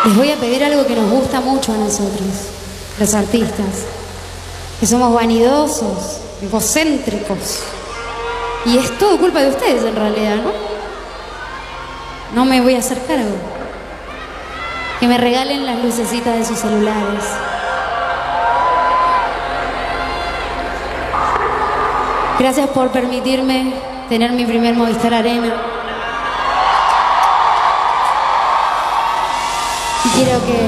Les voy a pedir algo que nos gusta mucho a nosotros, los artistas, que somos vanidosos, egocéntricos. Y es todo culpa de ustedes en realidad, ¿no? No me voy a hacer cargo. Que me regalen las lucecitas de sus celulares. Gracias por permitirme tener mi primer Movistar Arena. Y quiero que